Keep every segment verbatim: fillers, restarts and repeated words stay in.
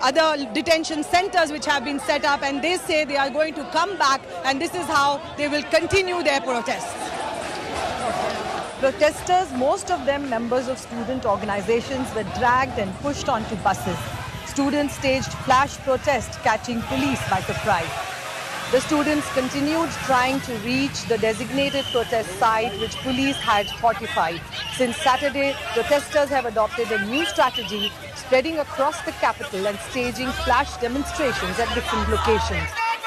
other detention centers which have been set up, and they say they are going to come back, and this is how they will continue their protests. Protesters, most of them members of student organizations, were dragged and pushed onto buses. Students staged flash protests, catching police by surprise. The students continued trying to reach the designated protest site, which police had fortified. Since Saturday, protesters have adopted a new strategy, spreading across the capital and staging flash demonstrations at different locations.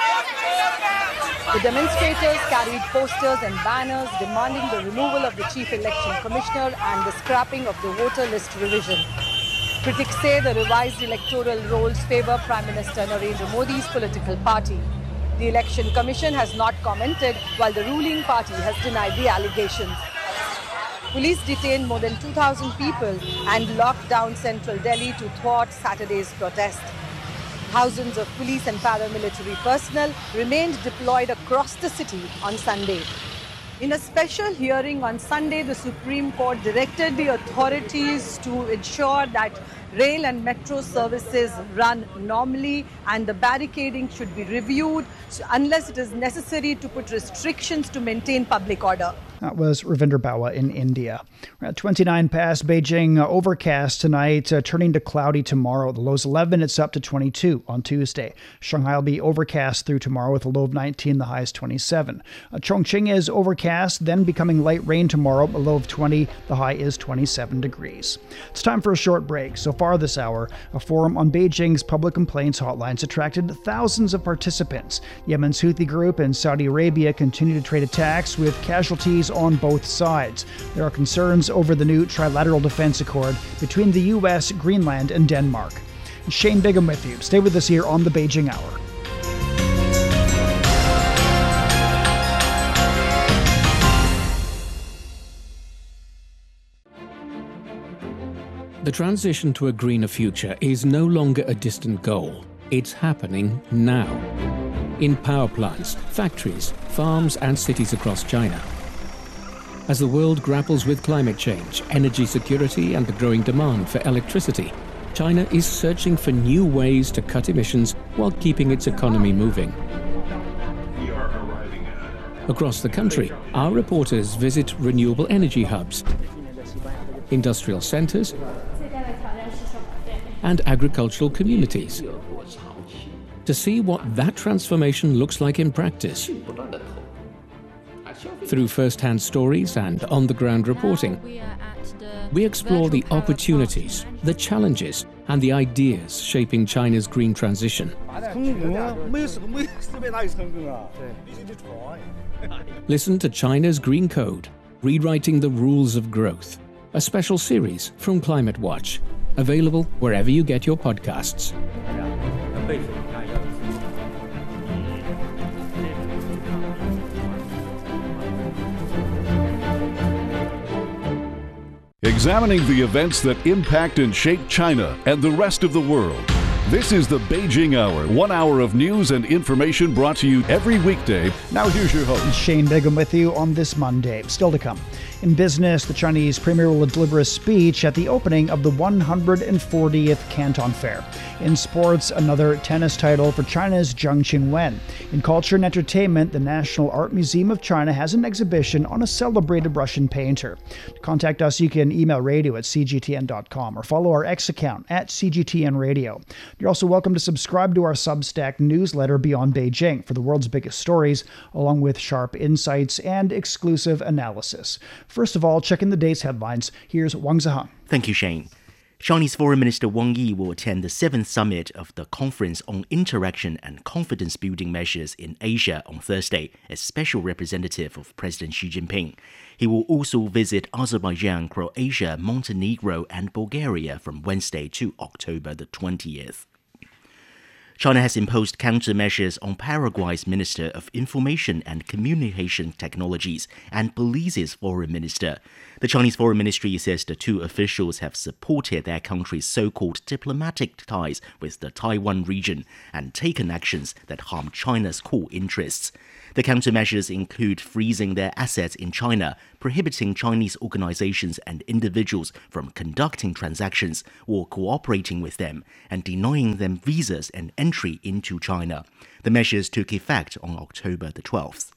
The demonstrators carried posters and banners demanding the removal of the Chief Election Commissioner and the scrapping of the voter list revision. Critics say the revised electoral rolls favour Prime Minister Narendra Modi's political party. The Election Commission has not commented, while the ruling party has denied the allegations. Police detained more than two thousand people and locked down central Delhi to thwart Saturday's protest. Thousands of police and paramilitary personnel remained deployed across the city on Sunday. In a special hearing on Sunday, the Supreme Court directed the authorities to ensure that rail and metro services run normally, and the barricading should be reviewed unless it is necessary to put restrictions to maintain public order. That was Ravinder Bawa in India. We're at twenty-nine past Beijing, uh, overcast tonight, uh, turning to cloudy tomorrow. The low's eleven, it's up to twenty-two on Tuesday. Shanghai will be overcast through tomorrow with a low of nineteen, the high is twenty-seven. Uh, Chongqing is overcast, then becoming light rain tomorrow, a low of twenty, the high is twenty-seven degrees. It's time for a short break. So far this hour, a forum on Beijing's public complaints hotlines attracted thousands of participants. Yemen's Houthi group and Saudi Arabia continue to trade attacks with casualties on both sides. There are concerns over the new trilateral defense accord between the U S, Greenland, and Denmark. Shane Bigham with you. Stay with us here on the Beijing Hour. The transition to a greener future is no longer a distant goal. It's happening now. In power plants, factories, farms, and cities across China. As the world grapples with climate change, energy security, and the growing demand for electricity, China is searching for new ways to cut emissions while keeping its economy moving. Across the country, our reporters visit renewable energy hubs, industrial centers, and agricultural communities to see what that transformation looks like in practice. Through first-hand stories and on-the-ground reporting, we explore the opportunities, the challenges, and the ideas shaping China's green transition. Listen to China's Green Code, Rewriting the Rules of Growth, a special series from Climate Watch, available wherever you get your podcasts. Examining the events that impact and shape China and the rest of the world. This is the Beijing Hour, one hour of news and information brought to you every weekday. Now here's your host. Shane Bigham with you on this Monday. Still to come. In business, the Chinese premier will deliver a speech at the opening of the one hundred fortieth Canton Fair. In sports, another tennis title for China's Zheng Qinwen. In culture and entertainment, the National Art Museum of China has an exhibition on a celebrated Russian painter. To contact us, you can email radio at c g t n dot com or follow our X account at C G T N Radio. You're also welcome to subscribe to our Substack newsletter Beyond Beijing for the world's biggest stories, along with sharp insights and exclusive analysis. First of all, checking the day's headlines, here's Wang Zihang. Thank you, Shane. Chinese Foreign Minister Wang Yi will attend the seventh summit of the Conference on Interaction and Confidence-Building Measures in Asia on Thursday as special representative of President Xi Jinping. He will also visit Azerbaijan, Croatia, Montenegro, and Bulgaria from Wednesday to October the twentieth. China has imposed countermeasures on Paraguay's Minister of Information and Communication Technologies and Belize's Foreign Minister. The Chinese Foreign Ministry says the two officials have supported their country's so-called diplomatic ties with the Taiwan region and taken actions that harm China's core interests. The countermeasures include freezing their assets in China, prohibiting Chinese organizations and individuals from conducting transactions or cooperating with them, and denying them visas and entry into China. The measures took effect on October the twelfth.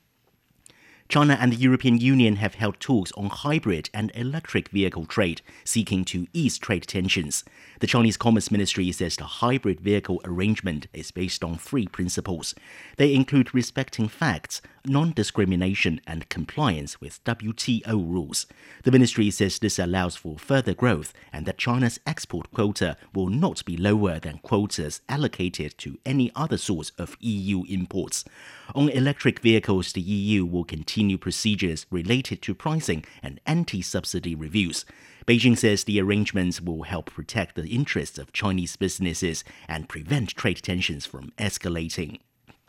China and the European Union have held talks on hybrid and electric vehicle trade, seeking to ease trade tensions. The Chinese Commerce Ministry says the hybrid vehicle arrangement is based on three principles. They include respecting facts, non-discrimination, and compliance with W T O rules. The ministry says this allows for further growth and that China's export quota will not be lower than quotas allocated to any other source of E U imports. On electric vehicles, the E U will continue procedures related to pricing and anti-subsidy reviews. Beijing says the arrangements will help protect the interests of Chinese businesses and prevent trade tensions from escalating.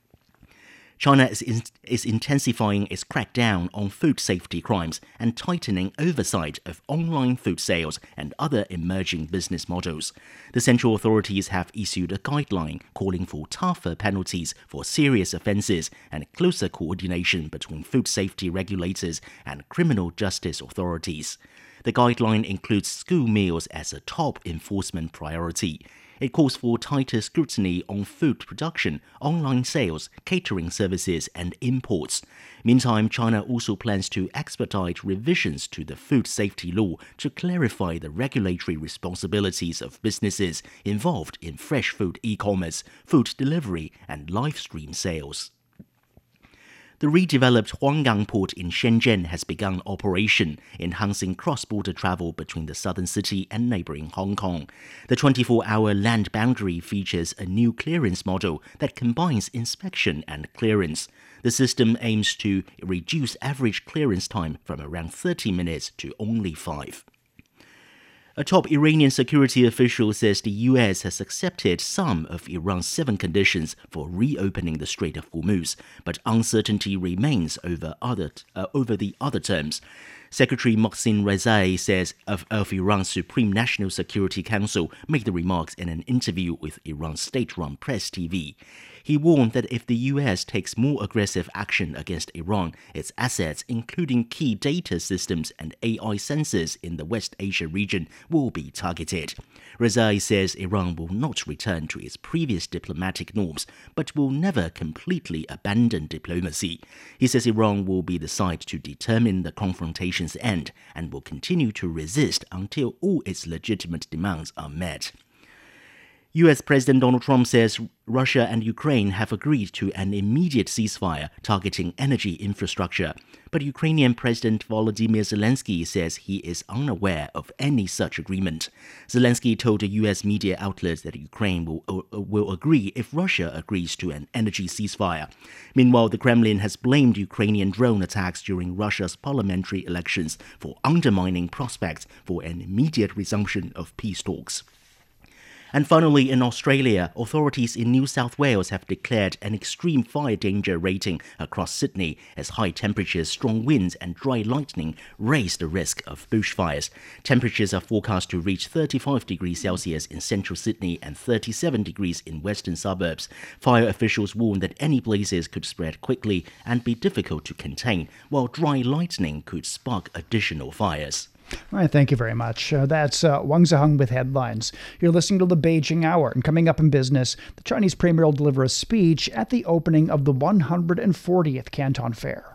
China is, in, is intensifying its crackdown on food safety crimes and tightening oversight of online food sales and other emerging business models. The central authorities have issued a guideline calling for tougher penalties for serious offences and closer coordination between food safety regulators and criminal justice authorities. The guideline includes school meals as a top enforcement priority. It calls for tighter scrutiny on food production, online sales, catering services, and imports. Meantime, China also plans to expedite revisions to the food safety law to clarify the regulatory responsibilities of businesses involved in fresh food e-commerce, food delivery, and live stream sales. The redeveloped Huanggang port in Shenzhen has begun operation, enhancing cross-border travel between the southern city and neighboring Hong Kong. The twenty-four hour land boundary features a new clearance model that combines inspection and clearance. The system aims to reduce average clearance time from around thirty minutes to only five. A top Iranian security official says the U S has accepted some of Iran's seven conditions for reopening the Strait of Hormuz, but uncertainty remains over, other, uh, over the other terms. Secretary Mohsin Rezai says of, of Iran's Supreme National Security Council made the remarks in an interview with Iran's state-run Press T V. He warned that if the U S takes more aggressive action against Iran, its assets, including key data systems and A I sensors in the West Asia region, will be targeted. Rezai says Iran will not return to its previous diplomatic norms, but will never completely abandon diplomacy. He says Iran will be the side to determine the confrontation's end and will continue to resist until all its legitimate demands are met. U S President Donald Trump says Russia and Ukraine have agreed to an immediate ceasefire targeting energy infrastructure, but Ukrainian President Volodymyr Zelensky says he is unaware of any such agreement. Zelensky told a U S media outlet that Ukraine will, uh, will agree if Russia agrees to an energy ceasefire. Meanwhile, the Kremlin has blamed Ukrainian drone attacks during Russia's parliamentary elections for undermining prospects for an immediate resumption of peace talks. And finally, in Australia, authorities in New South Wales have declared an extreme fire danger rating across Sydney as high temperatures, strong winds and dry lightning raise the risk of bushfires. Temperatures are forecast to reach thirty-five degrees Celsius in central Sydney and thirty-seven degrees in western suburbs. Fire officials warn that any blazes could spread quickly and be difficult to contain, while dry lightning could spark additional fires. All right, thank you very much. Uh, that's uh, Wang Ziheng with headlines. You're listening to the Beijing Hour, and coming up in business, the Chinese premier will deliver a speech at the opening of the one hundred fortieth Canton Fair.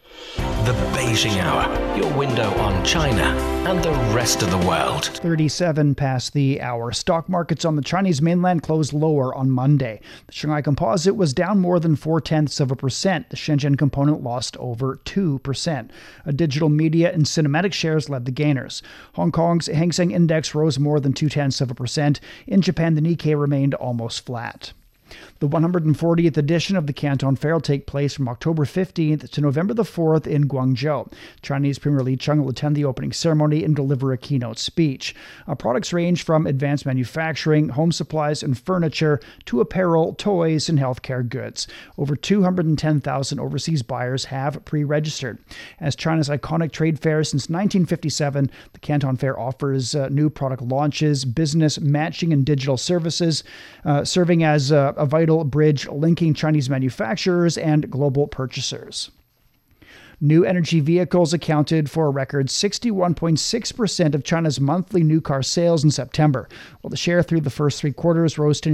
The Beijing Hour, your window on China and the rest of the world. thirty-seven past the hour. Stock markets on the Chinese mainland closed lower on Monday. The Shanghai Composite was down more than four-tenths of a percent. The Shenzhen Component lost over two percent. A digital media and cinematic shares led the gainers. Hong Kong's Hang Seng Index rose more than two-tenths of a percent. In Japan, the Nikkei remained almost flat. The one hundred fortieth edition of the Canton Fair will take place from October fifteenth to November the fourth in Guangzhou. Chinese Premier Li Cheng will attend the opening ceremony and deliver a keynote speech. Uh, products range from advanced manufacturing, home supplies and furniture, to apparel, toys, and healthcare goods. Over two hundred ten thousand overseas buyers have pre-registered. As China's iconic trade fair since nineteen fifty-seven, the Canton Fair offers uh, new product launches, business matching, and digital services, uh, serving as uh, a a vital bridge linking Chinese manufacturers and global purchasers. New energy vehicles accounted for a record sixty-one point six percent of China's monthly new car sales in September, while the share through the first three quarters rose to